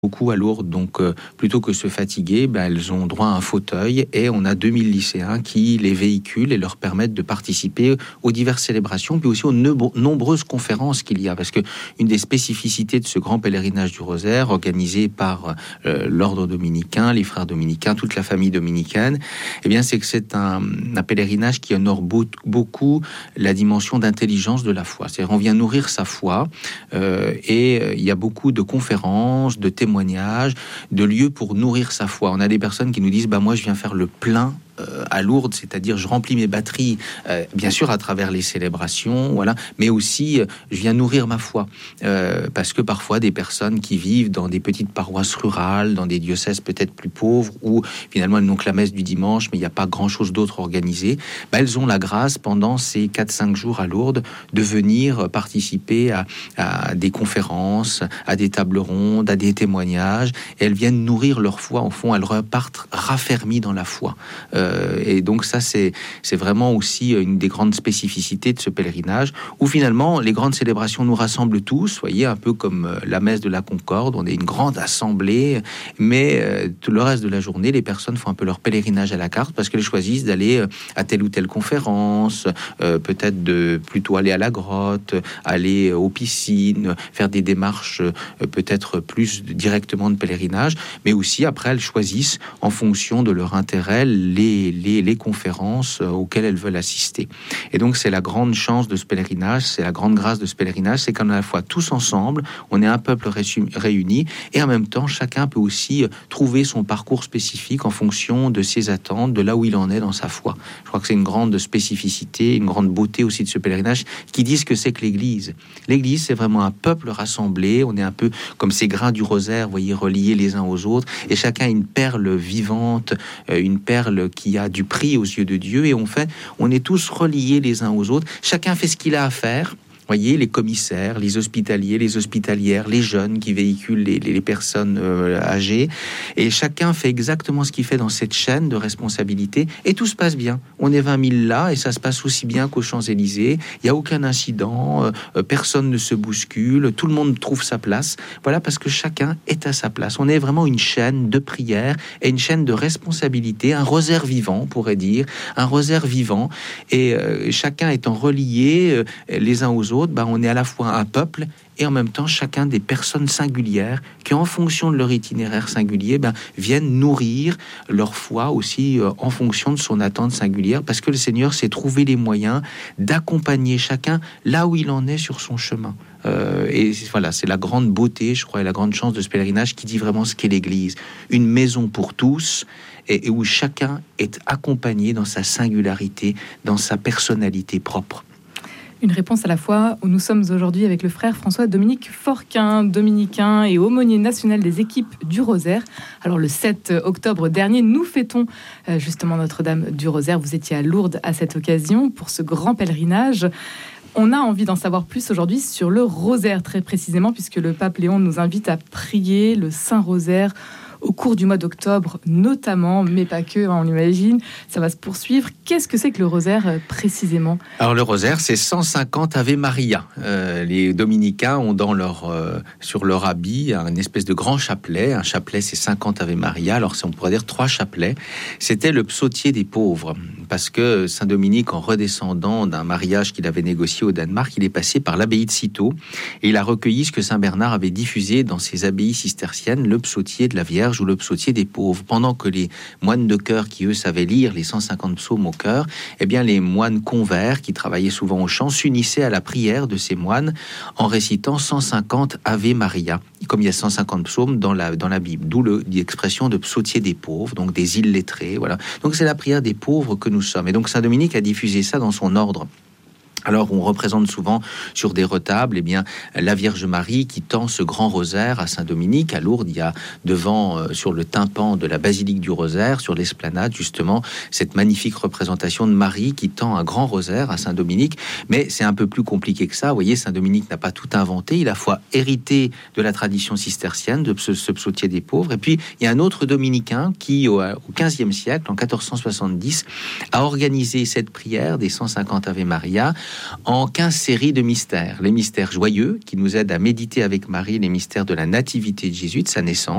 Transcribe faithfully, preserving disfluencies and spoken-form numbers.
beaucoup à Lourdes, donc euh, plutôt que se fatiguer, ben, elles ont droit à un fauteuil et on a deux mille lycéens qui les véhiculent et leur permettent de participer aux diverses célébrations, puis aussi aux ne- nombreuses conférences qu'il y a. Parce que une des spécificités de ce grand pèlerinage du Rosaire, organisé par euh, l'ordre dominicain, les frères dominicains, toute la famille dominicaine, eh bien, c'est que c'est un, un pèlerinage qui honore beau, beaucoup la dimension d'intelligence de la foi. C'est-à-dire, on vient nourrir sa foi euh, et euh, il y a beaucoup de conférences, de témoignages, de lieux pour nourrir sa foi. On a des personnes qui nous disent bah moi je viens faire le plein euh, à Lourdes, c'est-à-dire je remplis mes batteries euh, bien sûr à travers les célébrations, voilà, mais aussi euh, je viens nourrir ma foi euh, parce que parfois des personnes qui vivent dans des petites paroisses rurales, dans des diocèses peut-être plus pauvres où finalement elles n'ont que la messe du dimanche mais il n'y a pas grand-chose d'autre organisé, bah, elles ont la grâce pendant ces quatre cinq jours à Lourdes de venir participer à, à des conférences, à des tables rondes, à des témoignages, et elles viennent nourrir leur foi. Au fond, elles repartent raffermies dans la foi. Euh, et donc ça, c'est, c'est vraiment aussi une des grandes spécificités de ce pèlerinage, où finalement, les grandes célébrations nous rassemblent tous, voyez, un peu comme la messe de la Concorde, on est une grande assemblée, mais euh, tout le reste de la journée, les personnes font un peu leur pèlerinage à la carte, parce qu'elles choisissent d'aller à telle ou telle conférence, euh, peut-être de plutôt aller à la grotte, aller aux piscines, faire des démarches euh, peut-être plus directement de pèlerinage, mais aussi après elles choisissent en fonction de leur intérêt les, les, les conférences auxquelles elles veulent assister. Et donc c'est la grande chance de ce pèlerinage, c'est la grande grâce de ce pèlerinage, c'est qu'on est à la fois tous ensemble, on est un peuple réuni, et en même temps chacun peut aussi trouver son parcours spécifique en fonction de ses attentes, de là où il en est dans sa foi. Je crois que c'est une grande spécificité, une grande beauté aussi de ce pèlerinage, qui dit ce que c'est que l'Église. L'Église, c'est vraiment un peuple rassemblé, on est un peu comme ces grains du rosaire, vous voyez, reliés les uns aux autres, et chacun a une perle vivante, euh, une perle qui a du prix aux yeux de Dieu, et on fait, on est tous reliés les uns aux autres, chacun fait ce qu'il a à faire. Voyez, les commissaires, les hospitaliers, les hospitalières, les jeunes qui véhiculent les, les, les personnes euh, âgées, et chacun fait exactement ce qu'il fait dans cette chaîne de responsabilité, et tout se passe bien. On est vingt mille là, et ça se passe aussi bien qu'aux Champs-Élysées. Il n'y a aucun incident, euh, personne ne se bouscule, tout le monde trouve sa place. Voilà, parce que chacun est à sa place. On est vraiment une chaîne de prière et une chaîne de responsabilité, un rosaire vivant, on pourrait dire, un rosaire vivant, et euh, chacun étant relié euh, les uns aux autres. Ben, on est à la fois un peuple et en même temps chacun des personnes singulières qui, en fonction de leur itinéraire singulier, ben, viennent nourrir leur foi aussi euh, en fonction de son attente singulière, parce que le Seigneur s'est trouvé les moyens d'accompagner chacun là où il en est sur son chemin. Euh, et voilà, c'est la grande beauté, je crois, et la grande chance de ce pèlerinage qui dit vraiment ce qu'est l'Église. Une maison pour tous, et, et où chacun est accompagné dans sa singularité, dans sa personnalité propre. Une réponse à la fois où nous sommes aujourd'hui avec le frère François-Dominique Forquin, dominicain et aumônier national des équipes du Rosaire. Alors le sept octobre dernier, nous fêtons euh, justement Notre-Dame du Rosaire. Vous étiez à Lourdes à cette occasion pour ce grand pèlerinage. On a envie d'en savoir plus aujourd'hui sur le Rosaire, très précisément, puisque le pape Léon nous invite à prier le Saint-Rosaire au cours du mois d'octobre, notamment, mais pas que, hein, on l'imagine. Ça va se poursuivre. Qu'est-ce que c'est que le rosaire, euh, précisément ? Alors, le rosaire, c'est cent cinquante Ave Maria. Euh, les dominicains ont dans leur, euh, sur leur habit un espèce de grand chapelet. Un chapelet, c'est cinquante Ave Maria. Alors, on pourrait dire trois chapelets. C'était le psautier des pauvres, parce que Saint Dominique, en redescendant d'un mariage qu'il avait négocié au Danemark, il est passé par l'abbaye de Cîteaux, et il a recueilli ce que Saint Bernard avait diffusé dans ses abbayes cisterciennes, le psautier de la Vierge ou le psautier des pauvres. Pendant que les moines de chœur qui, eux, savaient lire les cent cinquante psaumes au chœur, eh bien, les moines convers, qui travaillaient souvent au chant, s'unissaient à la prière de ces moines en récitant cent cinquante Ave Maria, comme il y a cent cinquante psaumes dans la, dans la Bible, d'où le, l'expression de psautier des pauvres, donc des illettrés, voilà. Donc, c'est la prière des pauvres que nous sommes. Et donc, Saint Dominique a diffusé ça dans son ordre. Alors, on représente souvent sur des retables, eh bien, la Vierge Marie qui tend ce grand rosaire à Saint-Dominique. À Lourdes, il y a devant, euh, sur le tympan de la basilique du Rosaire, sur l'esplanade, justement, cette magnifique représentation de Marie qui tend un grand rosaire à Saint-Dominique. Mais c'est un peu plus compliqué que ça. Vous voyez, Saint-Dominique n'a pas tout inventé. Il a à la fois hérité de la tradition cistercienne, de ce, ce psautier des pauvres. Et puis, il y a un autre dominicain qui, au, au quinzième siècle, en quatorze cent soixante-dix, a organisé cette prière des cent cinquante Ave Maria en quinze séries de mystères. Les mystères joyeux qui nous aident à méditer avec Marie les mystères de la nativité de Jésus, de sa naissance.